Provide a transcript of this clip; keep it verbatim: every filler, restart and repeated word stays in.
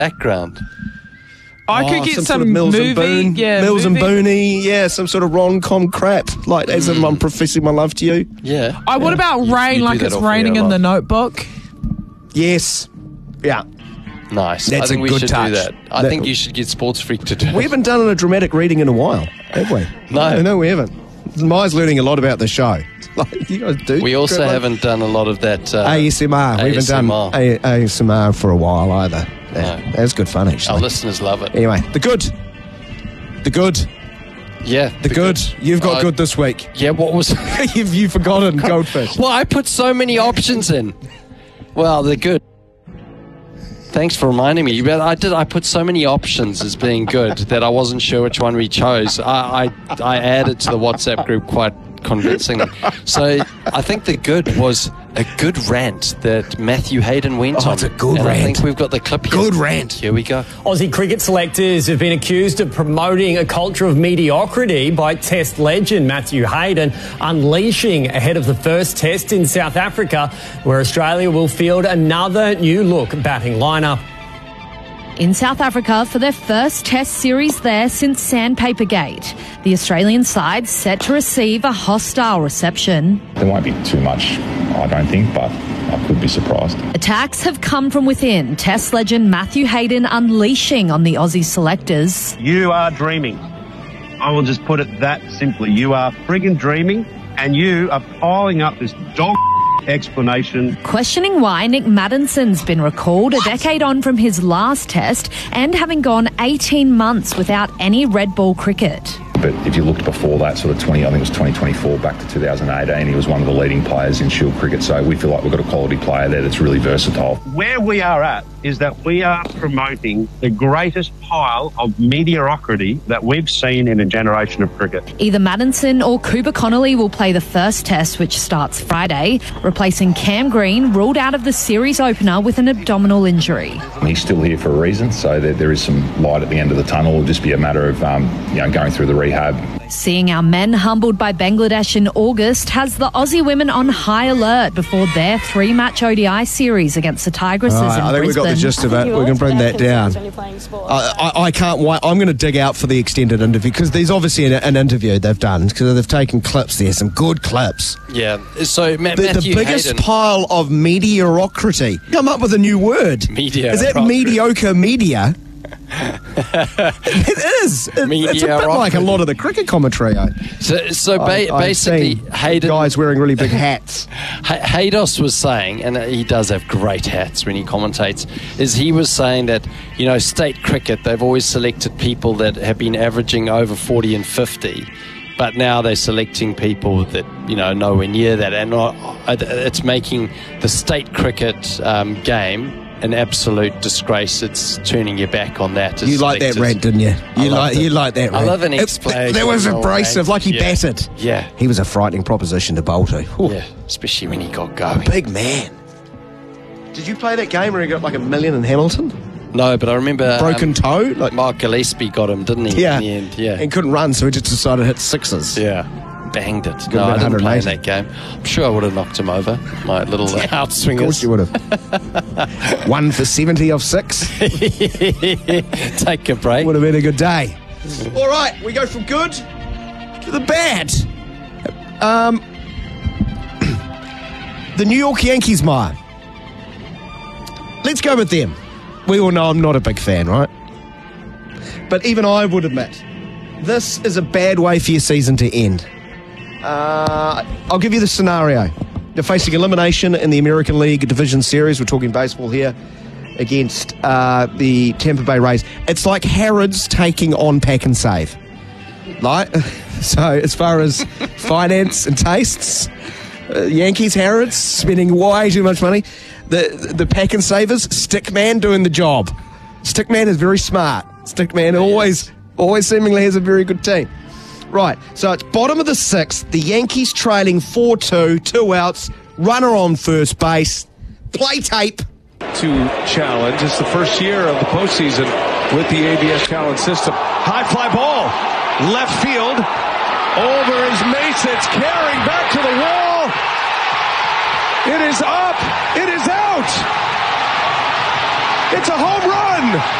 background. I oh, could get some, some, sort of Mills movie, and Boone, yeah, Mills movie. and Booney, yeah, some sort of rom-com crap, like as in I'm professing my love to you. Yeah. Oh, what about You- rain you do like that it's awfully raining a in lot. the Notebook? Yes, yeah. Nice. That's I think a we good should touch. do that. I That- think you should get Sports Freak to do it. We haven't done a dramatic reading in a while, have we? No. no, we haven't. Maya's learning a lot about the show. Like, you guys do. We also Great one. haven't done a lot of that. Uh, A S M R. We haven't done A S M R. A- ASMR for a while either. Yeah, No. that's good fun, actually. Our listeners love it. Anyway, the good. The good. Yeah. The, good. You've got Uh, good this week. Yeah, what was... you've, you've forgotten goldfish. Well, I put so many options in. Well, they're good. Thanks for reminding me. But I did. I put so many options as being good that I wasn't sure which one we chose. I I, I added to the WhatsApp group quite convincingly. So I think the good was a good rant that Matthew Hayden went Oh, on. it's a good and rant. I think we've got the clip here. Good rant. Here we go. Aussie cricket selectors have been accused of promoting a culture of mediocrity by Test legend Matthew Hayden, unleashing ahead of the first Test in South Africa, where Australia will field another new look batting lineup. In South Africa for their first Test series there since Sandpaper Gate. The Australian side set to receive a hostile reception. There won't be too much, I don't think, but I could be surprised. Attacks have come from within. Test legend Matthew Hayden unleashing on the Aussie selectors. You are dreaming. I will just put it that simply. You are friggin' dreaming, and you are piling up this dog explanation. Questioning why Nick Maddinson's been recalled a decade on from his last Test and having gone eighteen months without any red ball cricket. But if you looked before that, sort of twenty, I think it was twenty twenty-four back to two thousand eighteen, he was one of the leading players in Shield cricket. So we feel like we've got a quality player there that's really versatile. Where we are at is that we are promoting the greatest pile of mediocrity that we've seen in a generation of cricket. Either Maddinson or Cooper Connolly will play the first Test, which starts Friday, replacing Cam Green, ruled out of the series opener with an abdominal injury. He's still here for a reason, so there, there is some light at the end of the tunnel. It'll just be a matter of um, you know, going through the rehab. Seeing our men humbled by Bangladesh in August has the Aussie women on high alert before their three-match O D I series against the Tigresses All right, in I think Brisbane. we've got the gist of it. We can bring that down. I, I, I can't wait. I'm going to dig out for the extended interview because there's obviously an, an interview they've done because they've taken clips there, some good clips. Yeah. So Ma- The, Matthew the biggest Hayden, pile of mediocrity. Come up with a new word. Media. Is that mediocre media? It is. It, it's a bit Mediocrity. like a lot of the cricket commentary. I, So, so ba- I- I've basically, seen Hayden guys wearing really big hats. H- Haydos was saying, and he does have great hats when he commentates, is he was saying that, you know, state cricket, they've always selected people that have been averaging over forty and fifty, but now they're selecting people that, you know, nowhere near that, and not, it's making the state cricket um, game an absolute disgrace. It's turning your back on that. as You like that selectors. rant, didn't you? I You like loved it. you like that I rant. love an It- explanation. That was of all abrasive, rants. like he Yeah. batted. Yeah. He was a frightening proposition to bowl to. Whew. Yeah, especially when he got going. Big man. Did you play that game where he got like a million in Hamilton? No, but I remember Broken um, toe? Like, Mark Gillespie got him, didn't he? yeah. In the end, yeah. And couldn't run, so he just decided to hit sixes. Yeah. Banged it. Could've No, I been didn't play in one hundred that game. I'm sure I would have knocked him over. My little uh, outswingers. Of course you would have. One for seventy off six. Take a break. Would have been a good day. All right, we go from good to the bad. Um, the New York Yankees, Maya. Let's go with them. We all know I'm not a big fan, right? But even I would admit, this is a bad way for your season to end. Uh, I'll give you the scenario. They're facing elimination in the American League Division Series. We're talking baseball here against uh, the Tampa Bay Rays. It's like Harrods taking on Pack and Save. Like, so as far as finance and tastes, uh, Yankees, Harrods spending way too much money. The the Pack and Savers, Stickman doing the job. Stickman is very smart. Stickman always always seemingly has a very good team. Right, so it's bottom of the sixth. The Yankees trailing four two, two outs, runner on first base. Play tape. To challenge. It's the first year of the postseason with the A B S challenge system. High fly ball, left field, over his mace. It's carrying back to the wall. It is up. It is out. It's a home run.